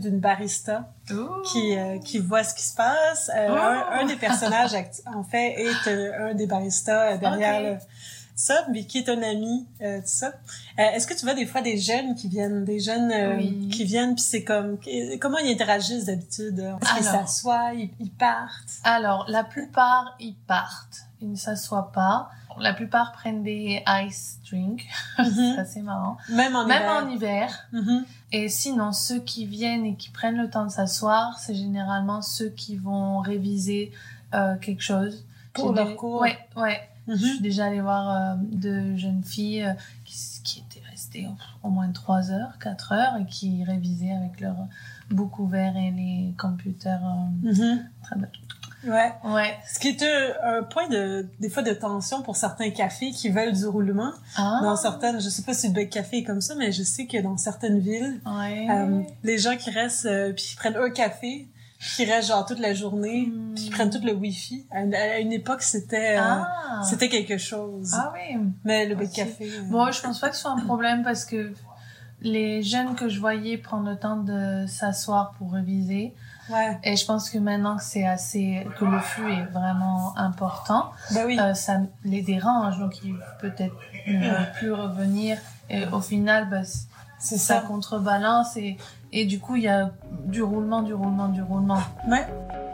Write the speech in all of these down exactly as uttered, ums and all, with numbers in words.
d'une barista Ooh. qui euh, qui voit ce qui se passe. Euh, Oh. un, un des personnages, acti- en fait, est euh, un des baristas euh, derrière Okay. le, ça, mais qui est un ami, euh, tout ça. Euh, est-ce que tu vois des fois des jeunes qui viennent, des jeunes euh, Oui. qui viennent, puis c'est comme, comment ils interagissent d'habitude? Est-ce qu'ils Alors. s'assoient, ils, ils partent? Alors, la plupart, ils partent. Ils ne s'assoient pas. La plupart prennent des ice drinks. Mhm. C'est assez marrant. Même en Même hiver. en hiver. Mhm. Et sinon, ceux qui viennent et qui prennent le temps de s'asseoir, c'est généralement ceux qui vont réviser euh, quelque chose. Pour J'ai leur des- cours. Ouais, ouais. Mhm. Je suis déjà allée voir euh, deux jeunes filles euh, qui, qui étaient restées au moins trois heures, quatre heures et qui révisaient avec leur book ouvert et les computers euh, Mhm. en train de... Ouais. Ouais. Ce qui est un, un point de, des fois de tension pour certains cafés qui veulent du roulement. Ah. Dans certaines, je sais pas si le Bec Café est comme ça, mais je sais que dans certaines villes, Ouais. euh, les gens qui restent, euh, puis qui prennent un café, qui restent genre toute la journée, Mm. puis qui prennent tout le Wi-Fi. À une, à une époque, c'était, euh, Ah. c'était quelque chose. Ah oui. Mais le Bec Ok. Café. euh, Bon, je pense pas que ce soit un problème parce que les jeunes que je voyais prendre le temps de s'asseoir pour réviser, Ouais. et je pense que maintenant que c'est assez, que le flux est vraiment important, Ben oui. euh, ça les dérange, donc ils peut-être ne veulent plus revenir, et au final, bah, c- c'est ça ça. contrebalance, et, et du coup, il y a du roulement, du roulement, du roulement. Ouais.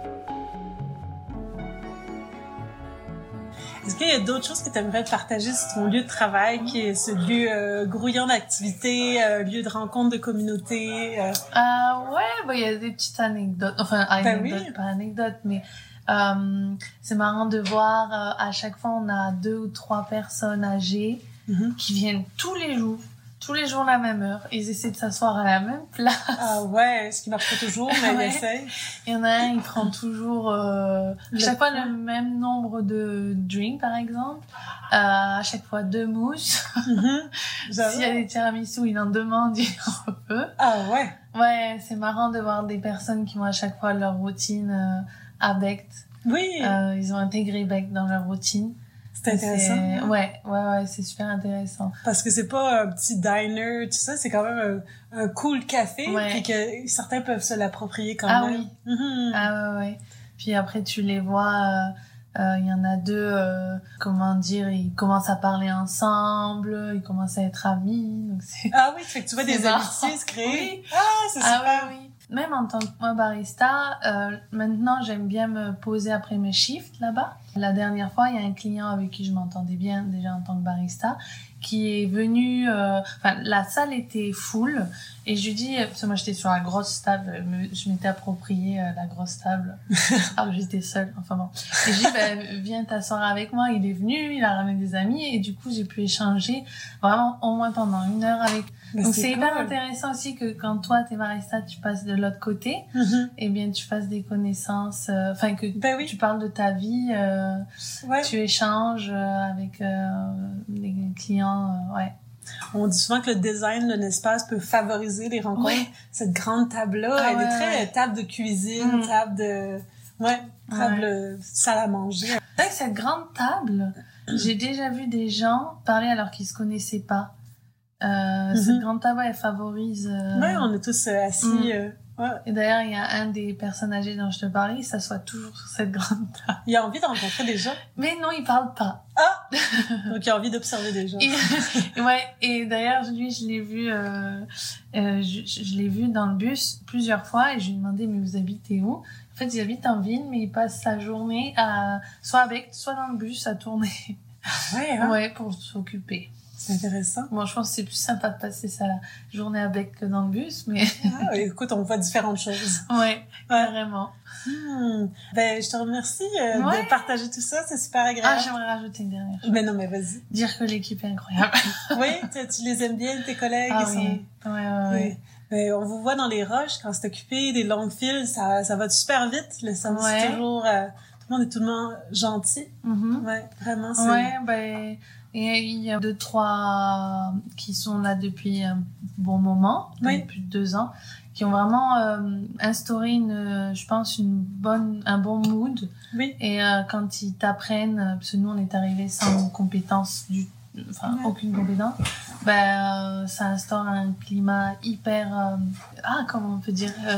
Est-ce qu'il y a d'autres choses que tu aimerais partager sur ton lieu de travail, qui est ce lieu euh, grouillant d'activités, euh, lieu de rencontre de communauté? Euh... Ah ouais, bah il y a des petites anecdotes, enfin anecdotes, oui. pas anecdotes, mais euh, c'est marrant de voir, euh, à chaque fois on a deux ou trois personnes âgées Mhm. qui viennent tous les jours, tous les jours à la même heure, ils essaient de s'asseoir à la même place. Ah ouais, ce qui marche pas toujours, mais Ouais. il essaye. Il y en a un, il prend toujours euh, à Le chaque fois temps. le même nombre de drinks par exemple, euh, à chaque fois deux mousses. Mhm. J'avoue. S'il y a des tiramisu, il en demande, il en veut. Ah ouais. Ouais, c'est marrant de voir des personnes qui ont à chaque fois leur routine euh, à Becht. Oui, Euh, ils ont intégré Becht dans leur routine. c'est intéressant. C'est- Ouais, ouais, ouais, c'est super intéressant. Parce que c'est pas un petit diner, tout ça, c'est quand même un, un cool café, Ouais. puis que certains peuvent se l'approprier quand Ah même. oui. Mhm. Ah ouais, ouais. Puis après, tu les vois, il euh, euh, y en a deux, euh, comment dire, ils commencent à parler ensemble, ils commencent à être amis. Donc c'est... Ah oui, fait que tu vois C'est des marrant. amitiés se créer. Oui. Ah, c'est Ah super. oui, oui. Même en tant que moi barista, euh, maintenant j'aime bien me poser après mes shifts là-bas. La dernière fois, il y a un client avec qui je m'entendais bien déjà en tant que barista qui est venu, euh, enfin la salle était full et je lui dis, parce que moi j'étais sur la grosse table, me- je m'étais approprié euh, la grosse table alors que j'étais seule, enfin bon. Et je dis, ben, viens t'asseoir avec moi, il est venu, il a ramené des amis et du coup j'ai pu échanger vraiment au moins pendant une heure avec. Mais Donc c'est hyper cool. intéressant aussi que quand toi t'es barista, tu passes de l'autre côté, Mhm. et bien tu fasses des connaissances, euh, enfin que Ben oui. tu parles de ta vie, euh, Ouais. tu échanges euh, avec euh, les clients, euh, ouais. On dit souvent que le design d'un espace peut favoriser les rencontres. Ouais. Cette grande table-là, Ah elle ouais, est très ouais. table de cuisine, Mm. table de... Ouais, table euh, salle à manger. C'est vrai que cette grande table, j'ai déjà vu des gens parler alors qu'ils se connaissaient pas. Euh, Mhm. Cette grande table, elle favorise. euh, Ouais, on est tous euh, assis. Mm. euh, ouais. Et d'ailleurs, il y a un des personnes âgées dont je te parlais, il s'assoit toujours sur cette grande table. Il a envie de rencontrer des gens. Mais non, il parle pas. Donc, il a envie d'observer des gens. Et, ouais, et d'ailleurs, lui, je l'ai vu, euh, euh, je, je l'ai vu dans le bus plusieurs fois et je lui ai demandé, mais vous habitez où? En fait, il habite en ville, mais il passe sa journée à, soit avec, soit dans le bus à tourner. Ouais, hein? Ouais, pour s'occuper. C'est intéressant. Bon, je pense que c'est plus sympa de passer sa journée avec que dans le bus, mais Ah, écoute, on voit différentes choses. ouais, carrément. Hmm. Ben, je te remercie euh, Ouais. de partager tout ça. C'est super Ah, agréable. j'aimerais rajouter une dernière chose. Mais non, mais vas-y. Dire que l'équipe est incroyable. Oui, tu, tu les aimes bien, tes collègues. Ah ils oui. sont... Ouais, ouais, ouais. Ben, on vous voit dans les roches quand c'est occupé, des longues files, ça, ça va super vite. Le samedi, Ouais. c'est toujours... euh, tout le monde est tout le monde gentil. Mhm. Ouais, vraiment, c'est... Ouais, ben, et il y a deux, trois qui sont là depuis un bon moment, Oui. depuis deux ans, qui ont vraiment euh, instauré une, je pense, une bonne, un bon mood. Oui. Et euh, quand ils t'apprennent, euh, parce que nous on est arrivés sans compétence du, enfin Ouais. aucune compétence, ben euh, ça instaure un climat hyper, euh, ah comment on peut dire, euh,